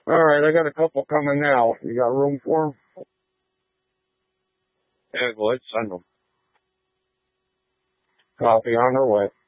All right, I got a couple coming now. You got room for them? Yeah, go ahead, send them. Copy on their way.